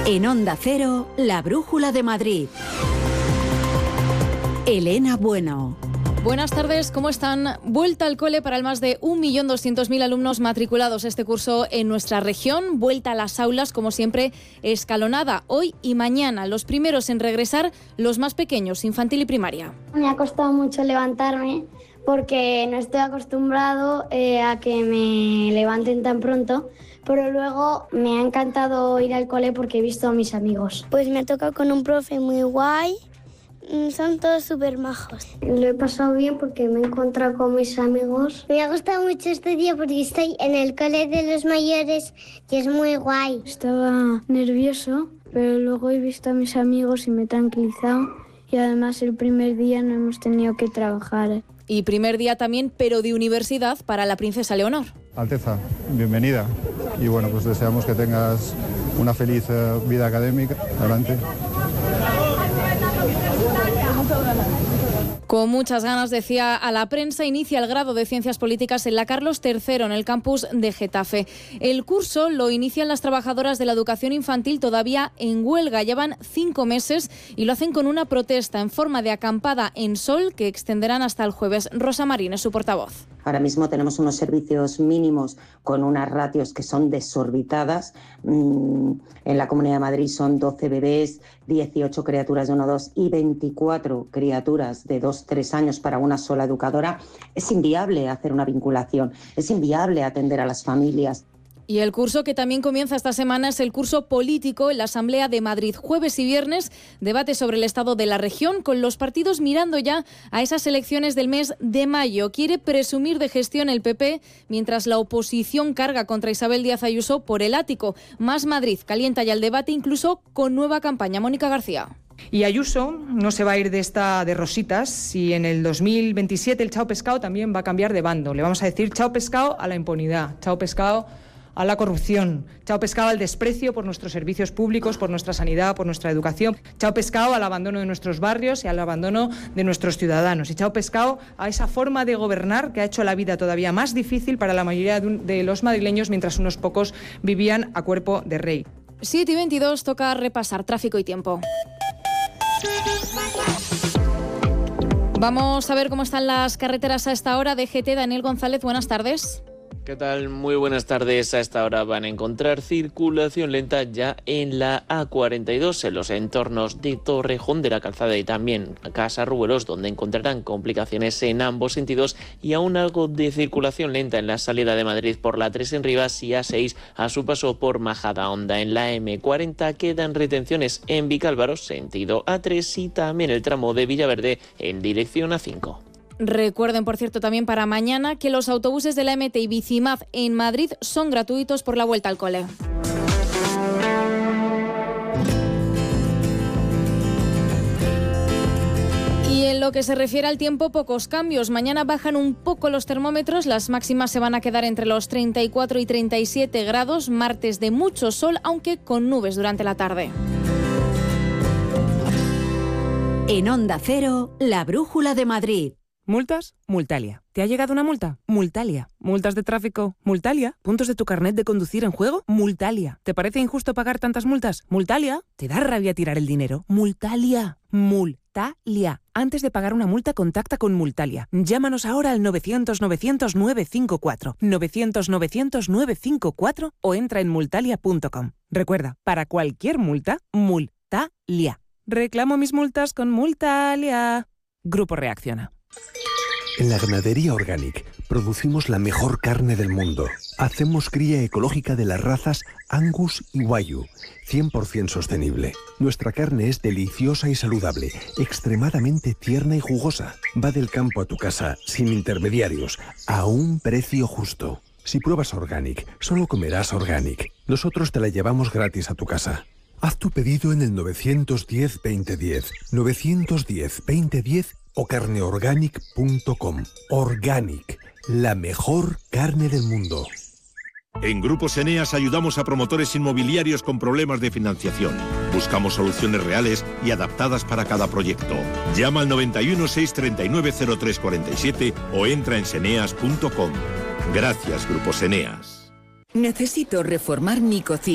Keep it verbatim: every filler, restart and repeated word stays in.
En Onda Cero, la Brújula de Madrid. Elena Bueno. Buenas tardes, ¿cómo están? Vuelta al cole para el más de un millón doscientos mil alumnos matriculados este curso en nuestra región. Vuelta a las aulas, como siempre, escalonada hoy y mañana. Los primeros en regresar, los más pequeños, infantil y primaria. Me ha costado mucho levantarme porque no estoy acostumbrado eh, a que me levanten tan pronto. Pero luego me ha encantado ir al cole porque he visto a mis amigos. Pues me ha tocado con un profe muy guay. Son todos súper majos. Lo he pasado bien porque me he encontrado con mis amigos. Me ha gustado mucho este día porque estoy en el cole de los mayores y es muy guay. Estaba nervioso, pero luego he visto a mis amigos y me he tranquilizado. Y además el primer día no hemos tenido que trabajar. Y primer día también, pero de universidad, para la princesa Leonor. Alteza, bienvenida. Y bueno, pues deseamos que tengas una feliz uh, vida académica. Adelante. Con muchas ganas, decía a la prensa, inicia el grado de Ciencias Políticas en la Carlos tercero, en el campus de Getafe. El curso lo inician las trabajadoras de la educación infantil todavía en huelga. Llevan cinco meses y lo hacen con una protesta en forma de acampada en sol que extenderán hasta el jueves. Rosa Marín es su portavoz. Ahora mismo tenemos unos servicios mínimos con unas ratios que son desorbitadas. En la Comunidad de Madrid son doce bebés, dieciocho criaturas de uno a dos y veinticuatro criaturas de dos a tres años para una sola educadora. Es inviable hacer una vinculación, es inviable atender a las familias. Y el curso que también comienza esta semana es el curso político en la Asamblea de Madrid. Jueves y viernes, debate sobre el estado de la región, con los partidos mirando ya a esas elecciones del mes de mayo. Quiere presumir de gestión el P P, mientras la oposición carga contra Isabel Díaz Ayuso por el ático. Más Madrid calienta ya el debate, incluso con nueva campaña. Mónica García. Y Ayuso no se va a ir de esta de rositas y en el dos mil veintisiete el chao pescado también va a cambiar de bando. Le vamos a decir chao pescado a la impunidad, chao pescado a la corrupción, chao pescado al desprecio por nuestros servicios públicos, por nuestra sanidad, por nuestra educación, chao pescado al abandono de nuestros barrios y al abandono de nuestros ciudadanos, y chao pescado a esa forma de gobernar que ha hecho la vida todavía más difícil para la mayoría de los madrileños mientras unos pocos vivían a cuerpo de rey. siete y veintidós, toca repasar tráfico y tiempo. Vamos a ver cómo están las carreteras a esta hora. D G T, Daniel González, buenas tardes. ¿Qué tal? Muy buenas tardes. A esta hora van a encontrar circulación lenta ya en la A cuarenta y dos, en los entornos de Torrejón de la Calzada y también Casa Rueros, donde encontrarán complicaciones en ambos sentidos, y aún algo de circulación lenta en la salida de Madrid por la tres en Rivas y A seis a su paso por Majadahonda. En la M cuarenta quedan retenciones en Vicálvaro, sentido A tres, y también el tramo de Villaverde en dirección A cinco. Recuerden, por cierto, también para mañana que los autobuses de la M T y Bicimad en Madrid son gratuitos por la vuelta al cole. Y en lo que se refiere al tiempo, pocos cambios. Mañana bajan un poco los termómetros, las máximas se van a quedar entre los treinta y cuatro y treinta y siete grados, martes de mucho sol, aunque con nubes durante la tarde. En Onda Cero, la Brújula de Madrid. ¿Multas? Multalia. ¿Te ha llegado una multa? Multalia. ¿Multas de tráfico? Multalia. ¿Puntos de tu carnet de conducir en juego? Multalia. ¿Te parece injusto pagar tantas multas? Multalia. ¿Te da rabia tirar el dinero? Multalia. Multalia. Antes de pagar una multa, contacta con Multalia. Llámanos ahora al novecientos novecientos nueve cinco cuatro, novecientos novecientos nueve cinco cuatro o entra en multalia punto com. Recuerda, para cualquier multa, Multalia. Reclamo mis multas con Multalia. Grupo Reacciona. En la Ganadería Organic producimos la mejor carne del mundo. Hacemos cría ecológica de las razas Angus y Wagyu, cien por ciento sostenible. Nuestra carne es deliciosa y saludable, extremadamente tierna y jugosa. Va del campo a tu casa, sin intermediarios, a un precio justo. Si pruebas Organic, solo comerás Organic. Nosotros te la llevamos gratis a tu casa. Haz tu pedido en el novecientos diez veinte diez, novecientos diez veinte diez o carneorganic punto com. Organic, la mejor carne del mundo. En Grupos Eneas ayudamos a promotores inmobiliarios con problemas de financiación. Buscamos soluciones reales y adaptadas para cada proyecto. Llama al noventa y uno, seiscientos treinta y nueve, cero tres cuarenta y siete o entra en seneas punto com. Gracias, Grupos Eneas. Necesito reformar mi cocina.